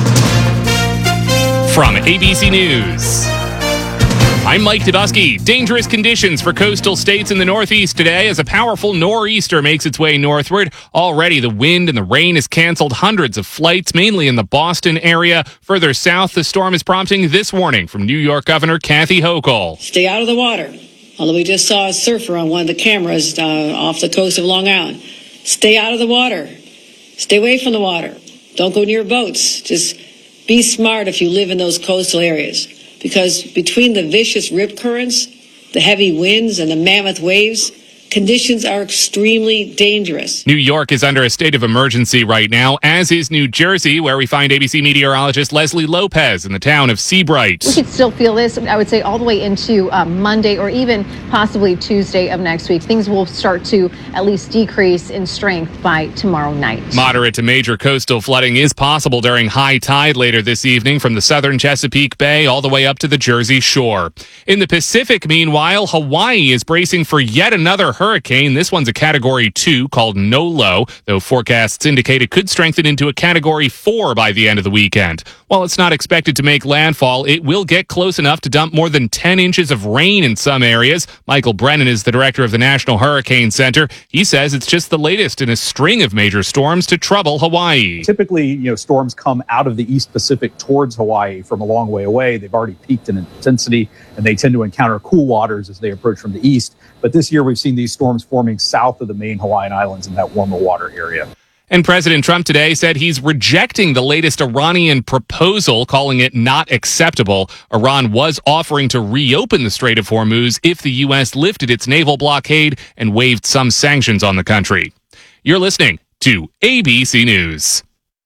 [SPEAKER 1] From ABC News, I'm Mike Dubusky. Dangerous conditions for coastal states in the Northeast today as a powerful nor'easter makes its way northward. Already, the wind and the rain has canceled hundreds of flights, mainly in the Boston area. Further south, the storm is prompting this warning from New York Governor Kathy Hochul.
[SPEAKER 7] Stay out of the water. Although we just saw a surfer on one of the cameras off the coast of Long Island. Stay out of the water. Stay away from the water. Don't go near boats. Just be smart if you live in those coastal areas, because between the vicious rip currents, the heavy winds, and the mammoth waves, conditions are extremely dangerous.
[SPEAKER 1] New York is under a state of emergency right now, as is New Jersey, where we find ABC meteorologist Leslie Lopez in the town of Seabright.
[SPEAKER 23] We could still feel this, I would say, all the way into Monday or even possibly Tuesday of next week. Things will start to at least decrease in strength by tomorrow night.
[SPEAKER 1] Moderate to major coastal flooding is possible during high tide later this evening from the southern Chesapeake Bay all the way up to the Jersey Shore. In the Pacific, meanwhile, Hawaii is bracing for yet another hurricane. This one's a Category 2 called Nolo, though forecasts indicate it could strengthen into a Category 4 by the end of the weekend. While it's not expected to make landfall, it will get close enough to dump more than 10 inches of rain in some areas. Michael Brennan is the director of the National Hurricane Center. He says it's just the latest in a string of major storms to trouble Hawaii.
[SPEAKER 24] Typically, storms come out of the East Pacific towards Hawaii from a long way away. They've already peaked in intensity, and they tend to encounter cool waters as they approach from the east. But this year, we've seen these storms forming south of the main Hawaiian Islands in that warmer water area.
[SPEAKER 1] And President Trump today said he's rejecting the latest Iranian proposal, calling it not acceptable. Iran was offering to reopen the Strait of Hormuz if the U.S. lifted its naval blockade and waived some sanctions on the country. You're listening to ABC News.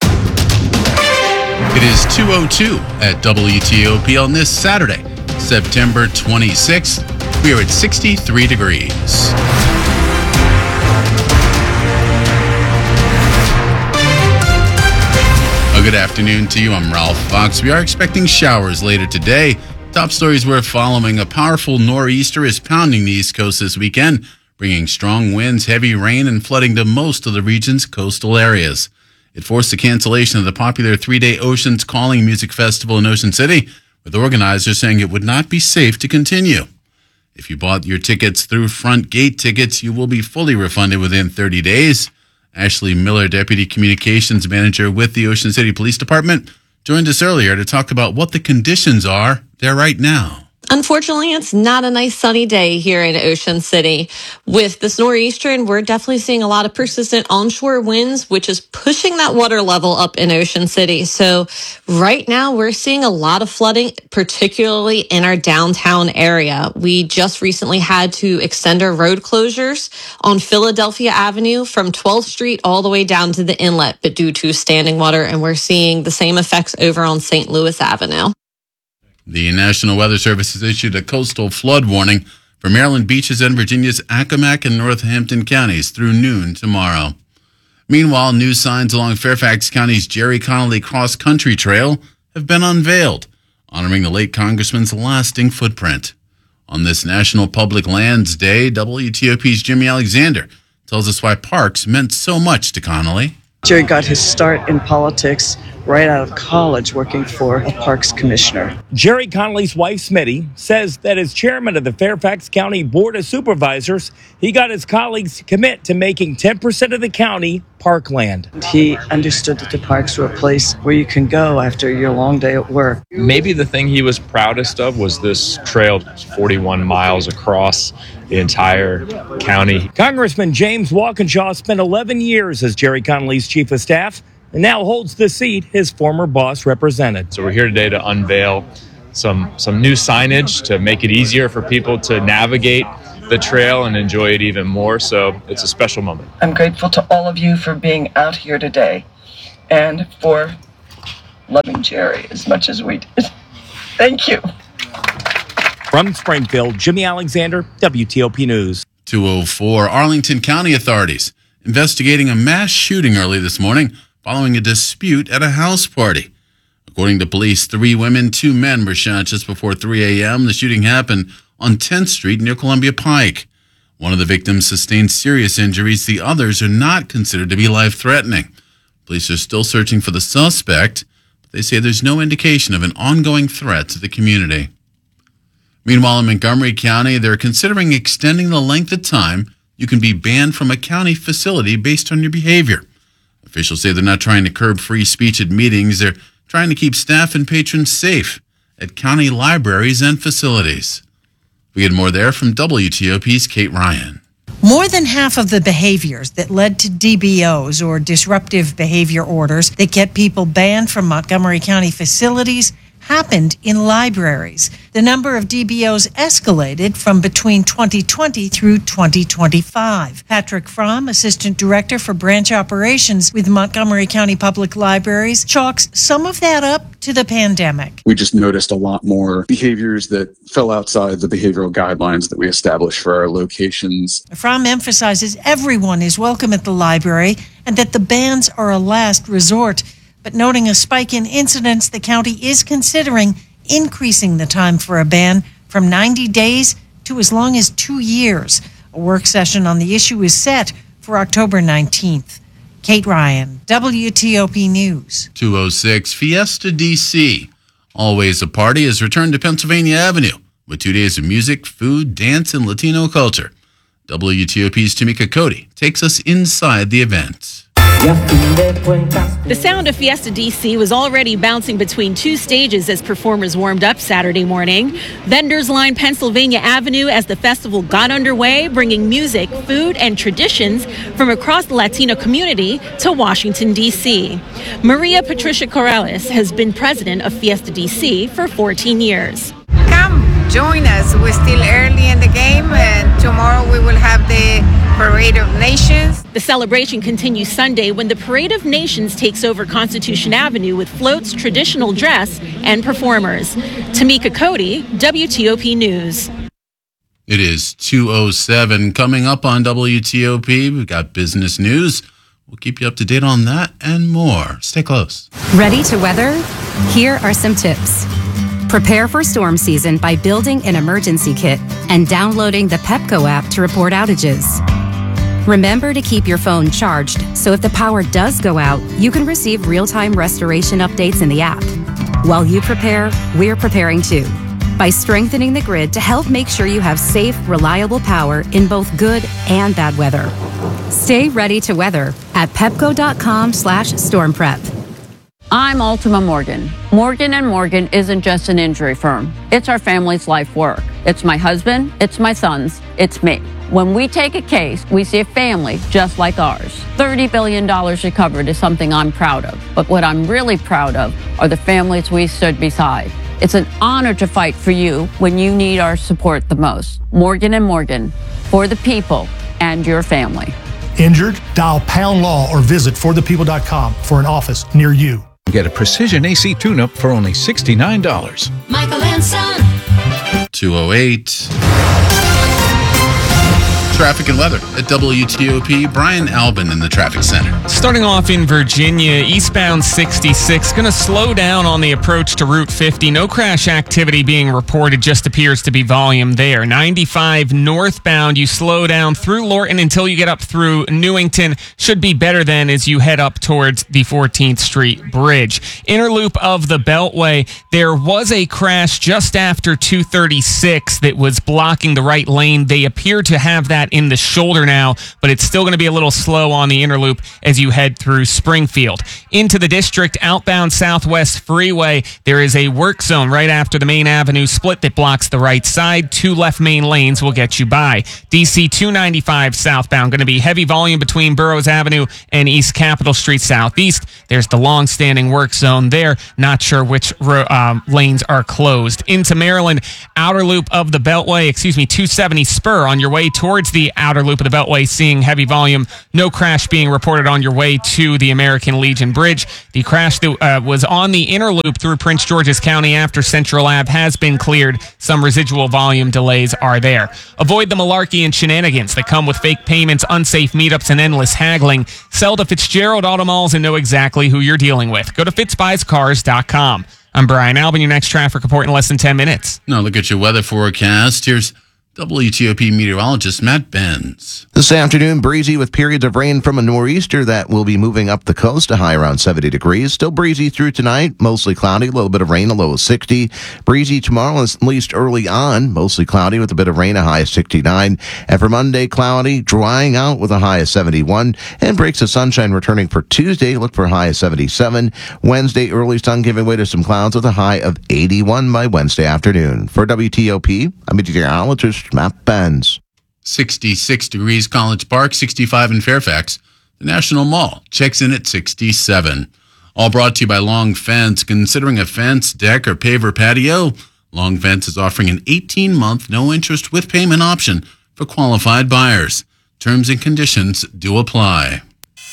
[SPEAKER 25] It is 2:02 at WTOP on this Saturday, September 26th. We are at 63 degrees. Good afternoon to you. I'm Ralph Fox. We are expecting showers later today. Top stories we're following. A powerful nor'easter is pounding the East Coast this weekend, bringing strong winds, heavy rain, and flooding to most of the region's coastal areas. It forced the cancellation of the popular three-day Oceans Calling Music Festival in Ocean City, with organizers saying it would not be safe to continue. If you bought your tickets through Front Gate Tickets, you will be fully refunded within 30 days. Ashley Miller, Deputy Communications Manager with the Ocean City Police Department, joined us earlier to talk about what the conditions are there right now.
[SPEAKER 26] Unfortunately, it's not a nice sunny day here in Ocean City. With this nor'easter, we're definitely seeing a lot of persistent onshore winds, which is pushing that water level up in Ocean City. So right now, we're seeing a lot of flooding, particularly in our downtown area. We just recently had to extend our road closures on Philadelphia Avenue from 12th Street all the way down to the inlet, but due to standing water, and we're seeing the same effects over on St. Louis Avenue.
[SPEAKER 25] The National Weather Service has issued a coastal flood warning for Maryland beaches and Virginia's Accomack and Northampton counties through noon tomorrow. Meanwhile, new signs along Fairfax County's Jerry Connolly Cross Country Trail have been unveiled, honoring the late Congressman's lasting footprint. On this National Public Lands Day, WTOP's Jimmy Alexander tells us why parks meant so much to Connolly.
[SPEAKER 30] Jerry got his start in politics
[SPEAKER 4] right out of college working for a parks commissioner.
[SPEAKER 5] Jerry Connolly's wife, Smitty, says that as chairman of the Fairfax County Board of Supervisors, he got his colleagues to commit to making 10% of the county parkland.
[SPEAKER 4] He understood that the parks were a place where you can go after your long day at work.
[SPEAKER 9] Maybe the thing he was proudest of was this trail 41 miles across the entire county.
[SPEAKER 5] Congressman James Walkinshaw spent 11 years as Jerry Connolly's chief of staff and now holds the seat his former boss represented.
[SPEAKER 9] So we're here today to unveil some new signage to make it easier for people to navigate the trail and enjoy it even more. So it's a special moment.
[SPEAKER 4] I'm grateful to all of you for being out here today and for loving Jerry as much as we did. Thank you.
[SPEAKER 5] From Springfield, Jimmy Alexander, WTOP News.
[SPEAKER 25] 204 Arlington County authorities investigating a mass shooting early this morning following a dispute at a house party. According to police, 3 women, 2 men were shot just before 3 a.m. The shooting happened on 10th Street near Columbia Pike. One of the victims sustained serious injuries. The others are not considered to be life-threatening. Police are still searching for the suspect, but they say there's no indication of an ongoing threat to the community. Meanwhile, in Montgomery County, they're considering extending the length of time you can be banned from a county facility based on your behavior. Officials say they're not trying to curb free speech at meetings. They're trying to keep staff and patrons safe at county libraries and facilities. We get more there from WTOP's Kate Ryan.
[SPEAKER 6] More than half of the behaviors that led to DBOs, or disruptive behavior orders, that get people banned from Montgomery County facilities happened in libraries. The number of DBOs escalated from between 2020 through 2025. Patrick Fromm, Assistant Director for Branch Operations with Montgomery County Public Libraries, chalks some of that up to the pandemic.
[SPEAKER 10] We just noticed a lot more behaviors that fell outside the behavioral guidelines that we established for our locations.
[SPEAKER 6] Fromm emphasizes everyone is welcome at the library and that the bans are a last resort. But noting a spike in incidents, the county is considering increasing the time for a ban from 90 days to as long as 2 years. A work session on the issue is set for October 19th. Kate Ryan, WTOP News.
[SPEAKER 25] 206 Fiesta DC. Always a Party has returned to Pennsylvania Avenue with 2 days of music, food, dance, and Latino culture. WTOP's Tamika Cody takes us inside the event.
[SPEAKER 11] The sound of Fiesta DC was already bouncing between 2 stages as performers warmed up Saturday morning. Vendors lined Pennsylvania Avenue as the festival got underway, bringing music, food, and traditions from across the Latino community to Washington, D.C. Maria Patricia Corrales has been president of Fiesta DC for 14 years.
[SPEAKER 12] Come join us. We're still early in the game, and tomorrow we will have the Parade of Nations.
[SPEAKER 11] The celebration continues Sunday when the Parade of Nations takes over Constitution Avenue with floats, traditional dress, and performers. Tamika Cody, WTOP News.
[SPEAKER 25] It is 2:07. Coming up on WTOP, we've got business news. We'll keep you up to date on that and more. Stay close.
[SPEAKER 13] Ready to weather? Here are some tips. Prepare for storm season by building an emergency kit and downloading the Pepco app to report outages. Remember to keep your phone charged so if the power does go out, you can receive real-time restoration updates in the app. While you prepare, we're preparing too, by strengthening the grid to help make sure you have safe, reliable power in both good and bad weather. Stay ready to weather at pepco.com/stormprep.
[SPEAKER 18] I'm Ultima Morgan. Morgan & Morgan isn't just an injury firm. It's our family's life work. It's my husband, it's my sons, it's me. When we take a case, we see a family just like ours. $30 billion recovered is something I'm proud of. But what I'm really proud of are the families we stood beside. It's an honor to fight for you when you need our support the most. Morgan & Morgan, for the people and your family.
[SPEAKER 27] Injured? Dial Pound Law or visit forthepeople.com for an office near you.
[SPEAKER 28] Get a precision AC tune-up for only $69.
[SPEAKER 29] Michael and Son.
[SPEAKER 25] 208. traffic and weather at WTOP. Brian Albin in the traffic center.
[SPEAKER 1] Starting off in Virginia, eastbound 66, going to slow down on the approach to Route 50. No crash activity being reported, just appears to be volume there. 95 northbound, you slow down through Lorton until you get up through Newington. Should be better then as you head up towards the 14th Street Bridge. Inner loop of the Beltway, there was a crash just after 236 that was blocking the right lane. They appear to have that in the shoulder now, but it's still going to be a little slow on the inner loop as you head through Springfield. Into the district, outbound Southwest Freeway, there is a work zone right after the Main Avenue split that blocks the right side. 2 left main lanes will get you by. DC 295 southbound, going to be heavy volume between Burroughs Avenue and East Capitol Street Southeast. There's the long-standing work zone there. Not sure which lanes are closed. Into Maryland, outer loop of the Beltway, 270 Spur on your way towards the outer loop of the Beltway, seeing heavy volume. No crash being reported on your way to the American Legion Bridge. The crash that was on the inner loop through Prince George's County after Central Ave has been cleared. Some residual volume delays are there. Avoid the malarkey and shenanigans that come with fake payments, unsafe meetups, and endless haggling. Sell to Fitzgerald Auto Malls and know exactly who you're dealing with. Go to fitzbuyscars.com. I'm Brian Albin, your next traffic report in less than 10 minutes.
[SPEAKER 25] Now look at your weather forecast. Here's WTOP meteorologist Matt Benz.
[SPEAKER 3] This afternoon, breezy with periods of rain from a nor'easter that will be moving up the coast, a high around 70 degrees. Still breezy through tonight, mostly cloudy, a little bit of rain, a low of 60. Breezy tomorrow, at least early on, mostly cloudy with a bit of rain, a high of 69. And for Monday, cloudy, drying out with a high of 71. And breaks of sunshine returning for Tuesday, look for a high of 77. Wednesday, early sun giving way to some clouds with a high of 81 by Wednesday afternoon. For WTOP, I'm meteorologist Matt Benz.
[SPEAKER 25] 66 degrees College Park, 65 in Fairfax. The National Mall checks in at 67. All brought to you by Long Fence. Considering a fence, deck, or paver patio, Long Fence is offering an 18-month no-interest with payment option for qualified buyers. Terms and conditions do apply.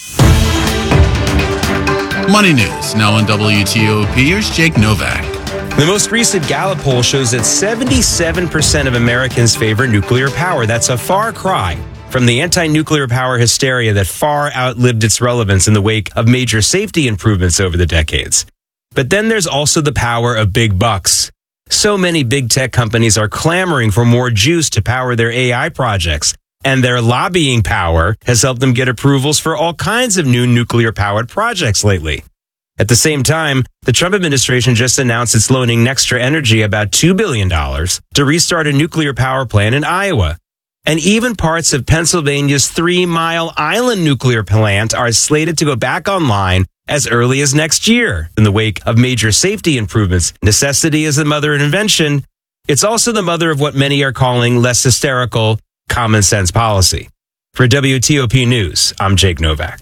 [SPEAKER 25] Money News, now on WTOP. Here's Jake Novak.
[SPEAKER 14] The most recent Gallup poll shows that 77% of Americans favor nuclear power. That's a far cry from the anti-nuclear power hysteria that far outlived its relevance in the wake of major safety improvements over the decades. But then there's also the power of big bucks. So many big tech companies are clamoring for more juice to power their AI projects, and their lobbying power has helped them get approvals for all kinds of new nuclear-powered projects lately. At the same time, the Trump administration just announced it's loaning Nextra Energy about $2 billion to restart a nuclear power plant in Iowa. And even parts of Pennsylvania's 3 Mile Island nuclear plant are slated to go back online as early as next year. In the wake of major safety improvements, necessity is the mother of invention. It's also the mother of what many are calling less hysterical, common sense policy. For WTOP News, I'm Jake Novak.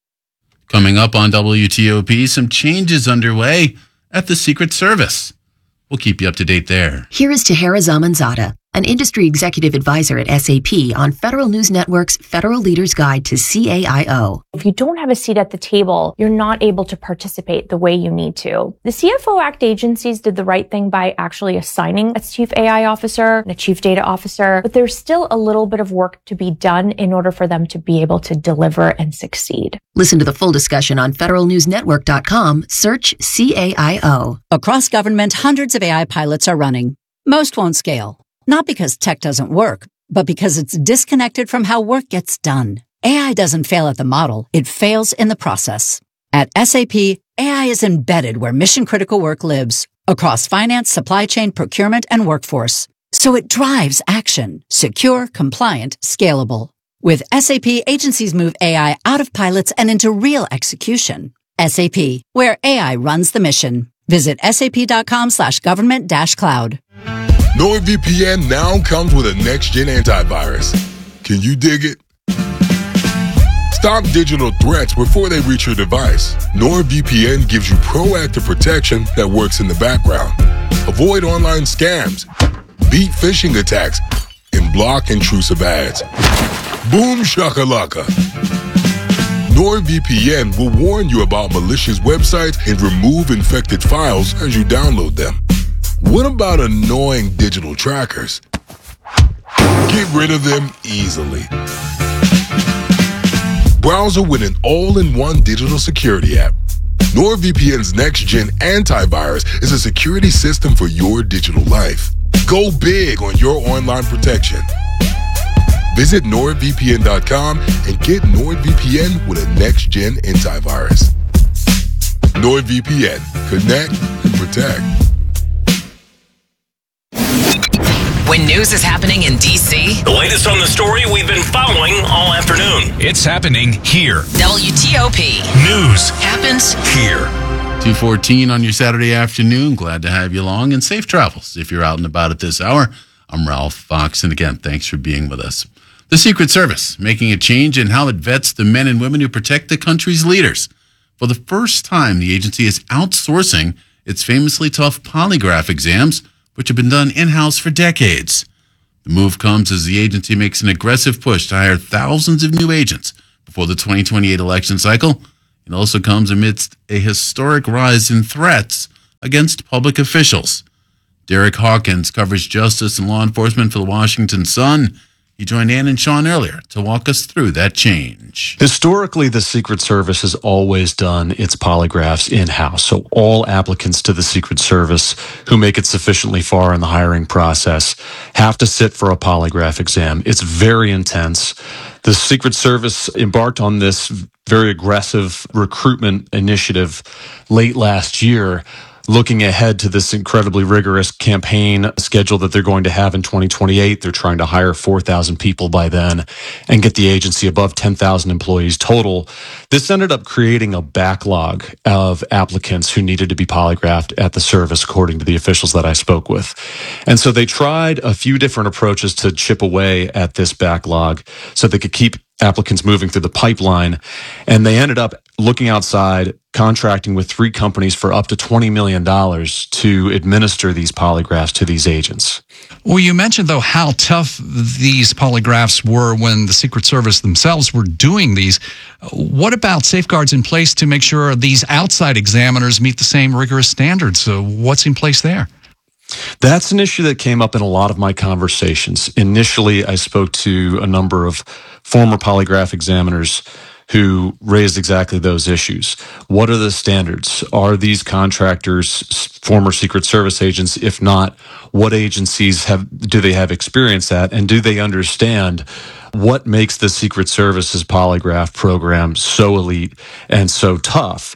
[SPEAKER 25] Coming up on WTOP, some changes underway at the Secret Service. We'll keep you up to date there.
[SPEAKER 15] Here is Tahera Zamanzadeh, an industry executive advisor at SAP on Federal News Network's Federal Leaders Guide to CAIO.
[SPEAKER 16] If you don't have a seat at the table, you're not able to participate the way you need to. The CFO Act agencies did the right thing by actually assigning a chief AI officer and a chief data officer, but there's still a little bit of work to be done in order for them to be able to deliver and succeed.
[SPEAKER 15] Listen to the full discussion on federalnewsnetwork.com. Search CAIO.
[SPEAKER 17] Across government, hundreds of AI pilots are running. Most won't scale. Not because tech doesn't work, but because it's disconnected from how work gets done. AI doesn't fail at the model, it fails in the process. At SAP, AI is embedded where mission-critical work lives, across finance, supply chain, procurement, and workforce. So it drives action, secure, compliant, scalable. With SAP, agencies move AI out of pilots and into real execution. SAP, where AI runs the mission. Visit sap.com/government-cloud.
[SPEAKER 19] NordVPN now comes with a next-gen antivirus. Can you dig it? Stop digital threats before they reach your device. NordVPN gives you proactive protection that works in the background. Avoid online scams, beat phishing attacks, and block intrusive ads. Boom shakalaka. NordVPN will warn you about malicious websites and remove infected files as you download them. What about annoying digital trackers? Get rid of them easily. Browser with an all-in-one digital security app. NordVPN's next-gen antivirus is a security system for your digital life. Go big on your online protection. Visit NordVPN.com and get NordVPN with a next-gen antivirus. NordVPN. Connect and protect.
[SPEAKER 2] When news is happening in D.C.,
[SPEAKER 7] the latest on the story we've been following all afternoon.
[SPEAKER 28] It's happening here.
[SPEAKER 2] WTOP.
[SPEAKER 7] News
[SPEAKER 2] happens
[SPEAKER 7] here.
[SPEAKER 25] 2:14 on your Saturday afternoon. Glad to have you along, and safe travels if you're out and about at this hour. I'm Ralph Fox, and again, thanks for being with us. The Secret Service making a change in how it vets the men and women who protect the country's leaders. For the first time, the agency is outsourcing its famously tough polygraph exams, which have been done in-house for decades. The move comes as the agency makes an aggressive push to hire thousands of new agents before the 2028 election cycle. It also comes amidst a historic rise in threats against public officials. Derek Hawkins covers justice and law enforcement for the Washington Sun. He joined Ann and Sean earlier to walk us through that change.
[SPEAKER 8] Historically, the Secret Service has always done its polygraphs in-house. So all applicants to the Secret Service who make it sufficiently far in the hiring process have to sit for a polygraph exam. It's very intense. The Secret Service embarked on this very aggressive recruitment initiative late last year, looking ahead to this incredibly rigorous campaign schedule that they're going to have in 2028. They're trying to hire 4,000 people by then and get the agency above 10,000 employees total. This ended up creating a backlog of applicants who needed to be polygraphed at the service, according to the officials that I spoke with. And so they tried a few different approaches to chip away at this backlog so they could keep applicants moving through the pipeline. And they ended up looking outside, contracting with 3 companies for up to $20 million to administer these polygraphs to these agents.
[SPEAKER 28] Well, you mentioned, though, how tough these polygraphs were when the Secret Service themselves were doing these. What about safeguards in place to make sure these outside examiners meet the same rigorous standards? So what's in place there?
[SPEAKER 8] That's an issue that came up in a lot of my conversations. Initially, I spoke to a number of former polygraph examiners who raised exactly those issues. What are the standards? Are these contractors former Secret Service agents? If not, what agencies do they have experience at? And do they understand what makes the Secret Service's polygraph program so elite and so tough?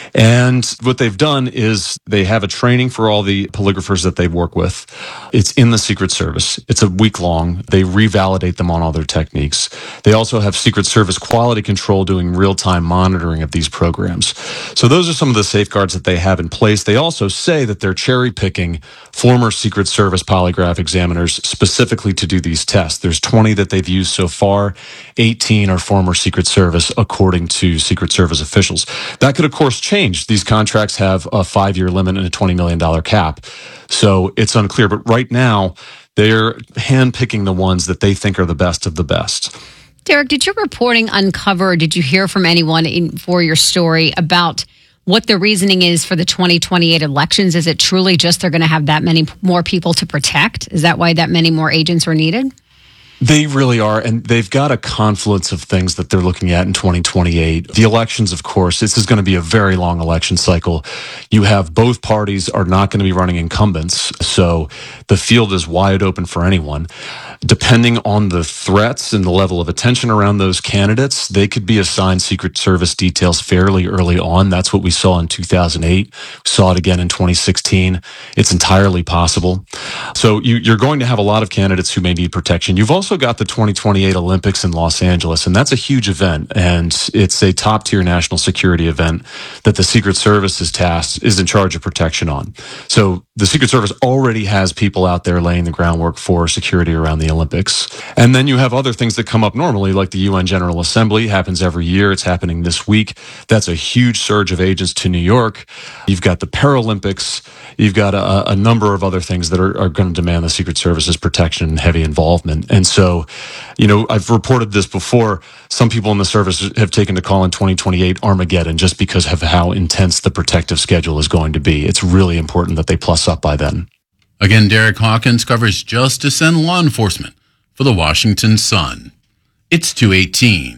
[SPEAKER 8] And what they've done is they have a training for all the polygraphers that they work with. It's in the Secret Service. It's a week long. They revalidate them on all their techniques. They also have Secret Service quality control doing real-time monitoring of these programs. So those are some of the safeguards that they have in place. They also say that they're cherry-picking former Secret Service polygraph examiners specifically to do these tests. There's 20 that they've used so far. 18 are former Secret Service, according to Secret Service officials. That could, of course, change. These contracts have a 5-year limit and a $20 million cap. So it's unclear. But right now, they're handpicking the ones that they think are the best of the best.
[SPEAKER 20] Derek, did your reporting uncover, did you hear from anyone for your story about what the reasoning is for the 2028 elections? Is it truly just they're going to have that many more people to protect? Is that why that many more agents are needed?
[SPEAKER 8] They really are, and they've got a confluence of things that they're looking at in 2028. The elections, of course, this is going to be a very long election cycle. You have both parties are not going to be running incumbents, so the field is wide open for anyone. Depending on the threats and the level of attention around those candidates, they could be assigned Secret Service details fairly early on. That's what we saw in 2008. We saw it again in 2016. It's entirely possible. So you're going to have a lot of candidates who may need protection. You've also got the 2028 Olympics in Los Angeles, and that's a huge event, and it's a top-tier national security event that the Secret Service is in charge of protection on. So the Secret Service already has people out there laying the groundwork for security around the Olympics. And then you have other things that come up normally, like the UN General Assembly happens every year. It's happening this week. That's a huge surge of agents to New York. You've got the Paralympics. You've got a number of other things that are going to demand the Secret Service's protection and heavy involvement. And so, I've reported this before. Some people in the service have taken to call in 2028 Armageddon just because of how intense the protective schedule is going to be. It's really important that they plus up by then.
[SPEAKER 25] Again, Derek Hawkins covers justice and law enforcement for the Washington Sun. It's 2:18.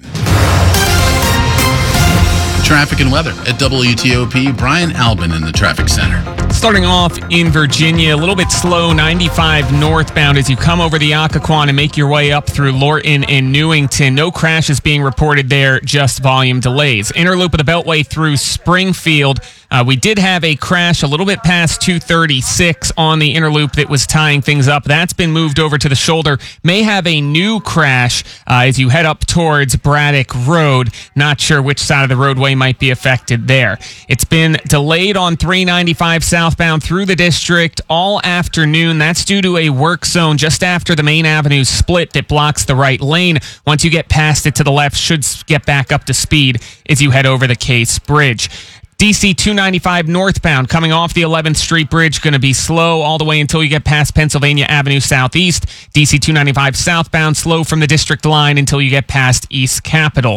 [SPEAKER 25] Traffic and weather at WTOP. Brian Albin in the traffic center.
[SPEAKER 1] Starting off in Virginia, a little bit slow, 95 northbound as you come over the Occoquan and make your way up through Lorton and Newington. No crashes being reported there, just volume delays. Interloop of the Beltway through Springfield. We did have a crash a little bit past 236 on the Interloop that was tying things up. That's been moved over to the shoulder. May have a new crash as you head up towards Braddock Road. Not sure which side of the roadway might be affected there. It's been delayed on 395 southbound through the district all afternoon. That's due to a work zone just after the main avenue split that blocks the right lane. Once you get past it to the left, should get back up to speed as you head over the Case Bridge. DC 295 northbound coming off the 11th Street Bridge, going to be slow all the way until you get past Pennsylvania Avenue Southeast. DC 295 southbound slow from the district line until you get past East Capitol.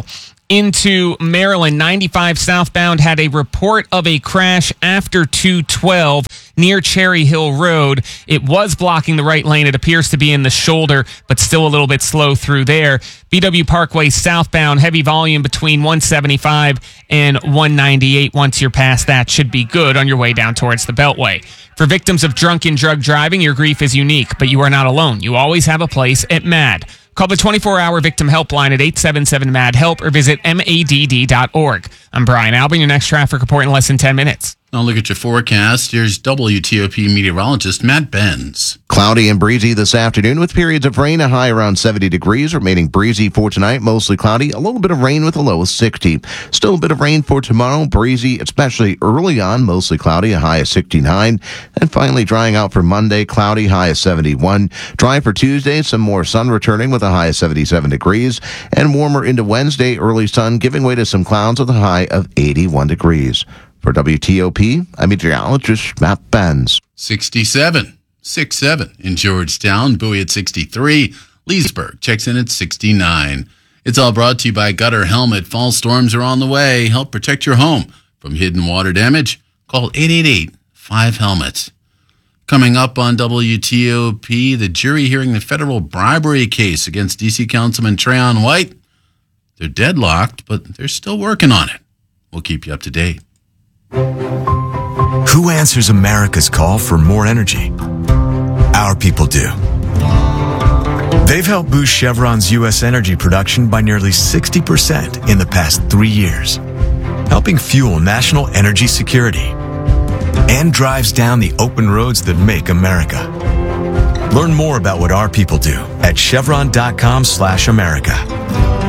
[SPEAKER 1] Into Maryland, 95 southbound had a report of a crash after 212 near Cherry Hill Road. It was blocking the right lane. It appears to be in the shoulder, but still a little bit slow through there. BW Parkway southbound, heavy volume between 175 and 198. Once you're past that, should be good on your way down towards the Beltway. For victims of drunken drug driving, your grief is unique, but you are not alone. You always have a place at MAD. Call the 24-hour victim helpline at 877-MAD-HELP or visit madd.org. I'm Brian Albin, your next traffic report in less than 10 minutes.
[SPEAKER 25] Now look at your forecast. Here's WTOP meteorologist Matt Benz.
[SPEAKER 3] Cloudy and breezy this afternoon with periods of rain, a high around 70 degrees, remaining breezy for tonight, mostly cloudy, a little bit of rain with a low of 60. Still a bit of rain for tomorrow, breezy, especially early on, mostly cloudy, a high of 69. And finally drying out for Monday, cloudy, high of 71. Dry for Tuesday, some more sun returning with a high of 77 degrees. And warmer into Wednesday, early sun giving way to some clouds with a high of 81 degrees. For WTOP, I'm meteorologist Matt Benz.
[SPEAKER 25] 67, 6-7 in Georgetown, Bowie at 63, Leesburg checks in at 69. It's all brought to you by Gutter Helmet. Fall storms are on the way. Help protect your home from hidden water damage. Call 888-5-HELMET. Coming up on WTOP, the jury hearing the federal bribery case against D.C. Councilman Trayon White. They're deadlocked, but they're still working on it. We'll keep you up to date.
[SPEAKER 4] Who answers America's call for more energy? Our people do. They've helped boost Chevron's U.S. energy production by nearly 60% in the past 3 years, helping fuel national energy security and drives down the open roads that make America. Learn more about what our people do at chevron.com/America.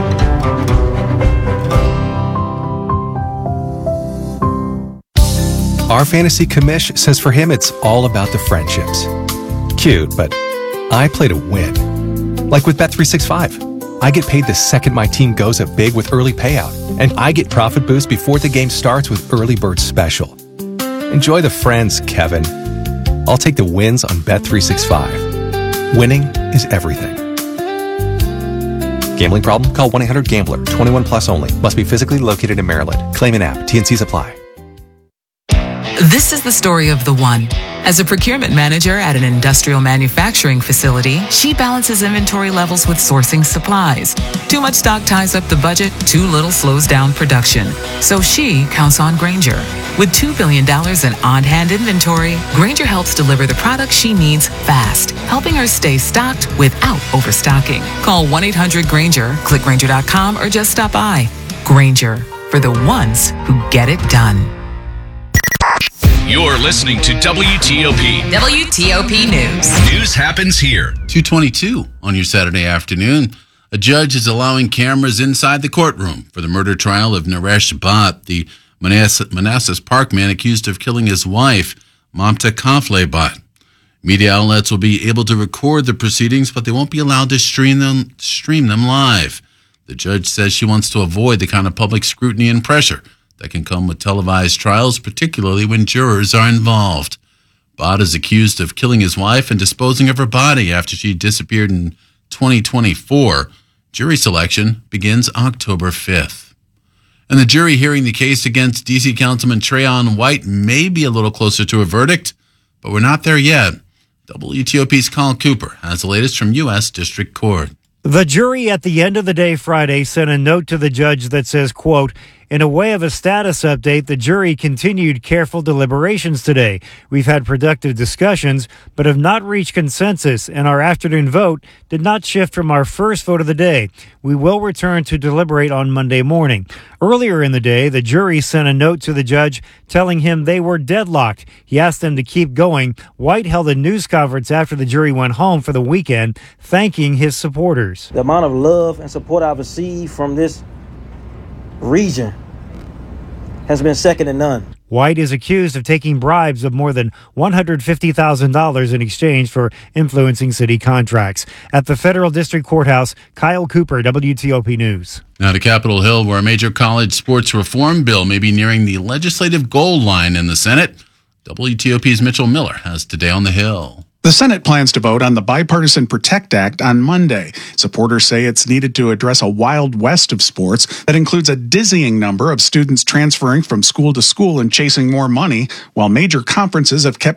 [SPEAKER 5] Our fantasy commish says for him it's all about the friendships. Cute, but I play to win. Like with Bet365. I get paid the second my team goes up big with early payout, and I get profit boost before the game starts with Early Bird Special. Enjoy the friends, Kevin. I'll take the wins on Bet365. Winning is everything. Gambling problem? Call 1-800-GAMBLER. 21 plus only. Must be physically located in Maryland. Claim an app. T&Cs apply.
[SPEAKER 2] This is the story of the one. As a procurement manager at an industrial manufacturing facility, she balances inventory levels with sourcing supplies. Too much stock ties up the budget, too little slows down production. So she counts on Grainger. With $2 billion in on-hand inventory, Grainger helps deliver the products she needs fast, helping her stay stocked without overstocking. Call 1-800-GRAINGER, click Grainger.com, or just stop by. Grainger, for the ones who get it done.
[SPEAKER 9] You're listening to WTOP.
[SPEAKER 2] WTOP News.
[SPEAKER 9] News happens here.
[SPEAKER 25] 2:22 on your Saturday afternoon. A judge is allowing cameras inside the courtroom for the murder trial of Naresh Bhatt, the Manassas Park man accused of killing his wife, Mamta Kafle Bhatt. Media outlets will be able to record the proceedings, but they won't be allowed to stream them live. The judge says she wants to avoid the kind of public scrutiny and pressure that can come with televised trials, particularly when jurors are involved. Bhatt is accused of killing his wife and disposing of her body after she disappeared in 2024. Jury selection begins October 5th. And the jury hearing the case against D.C. Councilman Trayon White may be a little closer to a verdict, but we're not there yet. WTOP's Kyle Cooper has the latest from U.S. District Court.
[SPEAKER 6] The jury at the end of the day Friday sent a note to the judge that says, quote, in a way of a status update, the jury continued careful deliberations today. We've had productive discussions, but have not reached consensus, and our afternoon vote did not shift from our first vote of the day. We will return to deliberate on Monday morning. Earlier in the day, the jury sent a note to the judge telling him they were deadlocked. He asked them to keep going. White held a news conference after the jury went home for the weekend, thanking his supporters.
[SPEAKER 10] The amount of love and support I've received from this region has been second to none.
[SPEAKER 6] White is accused of taking bribes of more than $150,000 in exchange for influencing city contracts. At the Federal District Courthouse, Kyle Cooper, WTOP News.
[SPEAKER 25] Now to Capitol Hill, where a major college sports reform bill may be nearing the legislative goal line in the Senate. WTOP's Mitchell Miller has Today on the Hill.
[SPEAKER 12] The Senate plans to vote on the Bipartisan Protect Act on Monday. Supporters say it's needed to address a wild west of sports that includes a dizzying number of students transferring from school to school and chasing more money, while major conferences have kept